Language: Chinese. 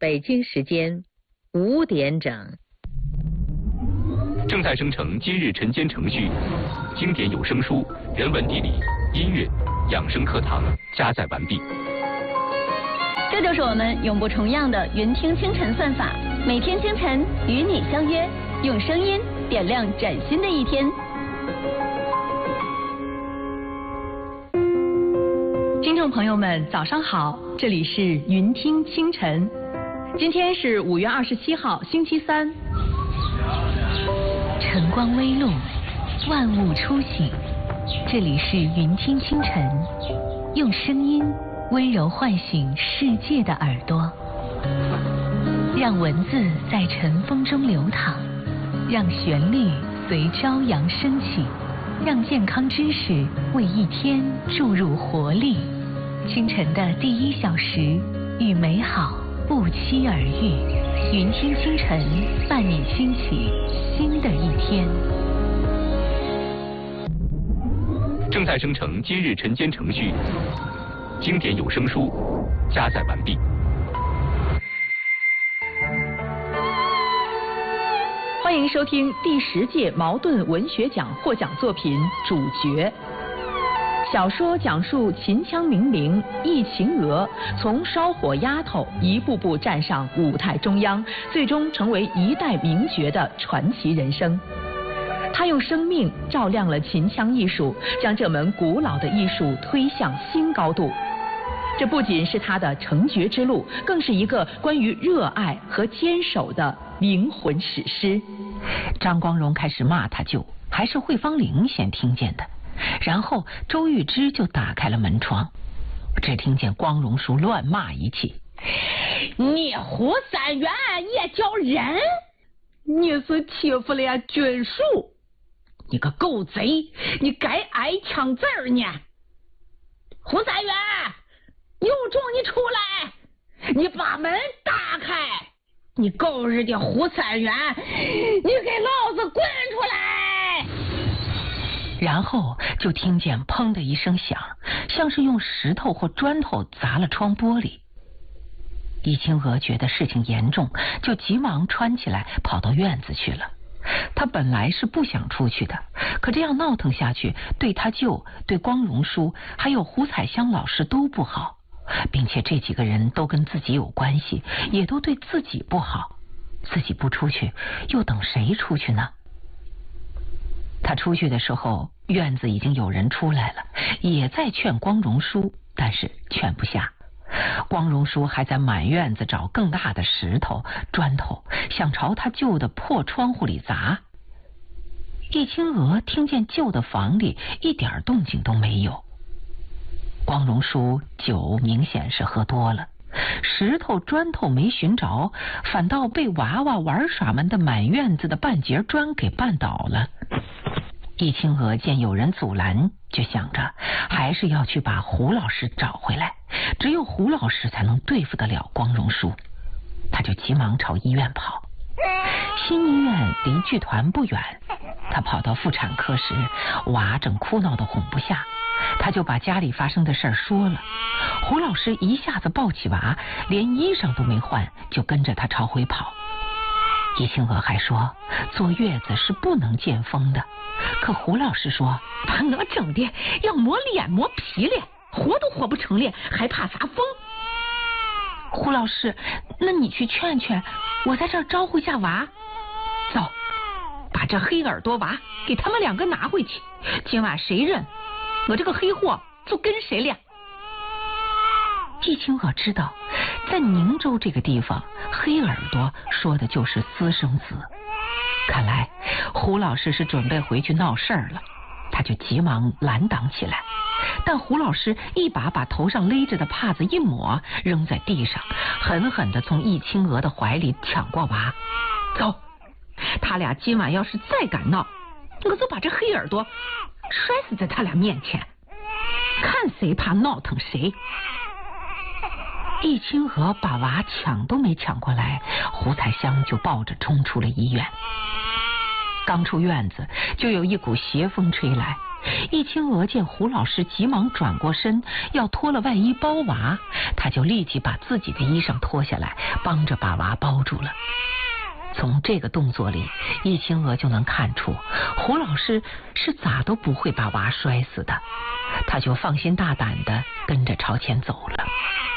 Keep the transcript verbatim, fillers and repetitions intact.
北京时间五点整。 正在生成今日晨间程序，经典有声书、人文地理、音乐、养生课堂加载完毕。 这就是我们永不重样的云听清晨算法，每天清晨与你相约，用声音点亮崭新的一天。听众朋友们，早上好，这里是云听清晨。今天是五月二十七号，星期三。 晨光微露，万物初醒，这里是云听清晨，用声音温柔唤醒世界的耳朵，让文字在晨风中流淌，让旋律随朝阳升起，让健康知识为一天注入活力。清晨的第一小时，与美好不期而遇。云听清晨，伴你兴起新的一天。 正在生成今日晨间程序，经典有声书加载完毕。 欢迎收听第十届茅盾文学奖获奖作品《主角》。小说讲述秦腔名伶易秦娥从烧火丫头一步步站上舞台中央，最终成为一代名角的传奇人生。他用生命照亮了秦腔艺术，将这门古老的艺术推向新高度。这不仅是他的成角之路，更是一个关于热爱和坚守的灵魂史诗。 张光荣开始骂他舅，还是惠芳玲先听见的。然后周玉芝就打开了门窗，只听见光荣叔乱骂一气：“ 你胡三元也叫人？你是欺负了军属！你个狗贼，你该挨枪子儿呢！胡三元，有种你出来，你把门打开！你狗日的胡三元，你给老子滚出来！” 然后就听见砰的一声响，像是用石头或砖头砸了窗玻璃。易清娥觉得事情严重，就急忙穿起来跑到院子去了。他本来是不想出去的，可这样闹腾下去，对他舅、对光荣叔还有胡彩香老师都不好，并且这几个人都跟自己有关系，也都对自己不好。自己不出去，又等谁出去呢？他出去的时候，院子已经有人出来了，也在劝光荣叔，但是劝不下。光荣叔还在满院子找更大的石头、砖头，想朝他舅的破窗户里砸。易清娥听见舅的房里一点动静都没有。光荣叔酒明显是喝多了，石头、砖头没寻着，反倒被娃娃玩耍们的满院子的半截砖给绊倒了。易清娥见有人阻拦，就想着还是要去把胡老师找回来，只有胡老师才能对付得了光荣叔。他就急忙朝医院跑。新医院离剧团不远，他跑到妇产科时，娃正哭闹得哄不下，他就把家里发生的事儿说了。胡老师一下子抱起娃，连衣裳都没换，就跟着他朝回跑。易清娥还说坐月子是不能见风的，可胡老师说把我整的要磨脸磨皮了，活都活不成了，还怕啥风？ 胡老师，那你去劝劝，我在这儿招呼下娃。 走，把这黑耳朵娃给他们两个拿回去，今晚谁认，我这个黑货就跟谁了。 易清娥知道，在宁州这个地方，黑耳朵说的就是私生子。看来胡老师是准备回去闹事儿了，他就急忙拦挡起来。但胡老师一把把头上勒着的帕子一抹，扔在地上，狠狠地从易清娥的怀里抢过娃。 走，他俩今晚要是再敢闹，我就把这黑耳朵摔死在他俩面前，看谁怕闹腾谁。 易清娥把娃抢都没抢过来，胡彩香就抱着冲出了医院。刚出院子，就有一股邪风吹来， 易清娥见胡老师急忙转过身要脱了外衣包娃，他就立即把自己的衣裳脱下来，帮着把娃包住了。从这个动作里，易清娥就能看出胡老师是咋都不会把娃摔死的，他就放心大胆地跟着朝前走了。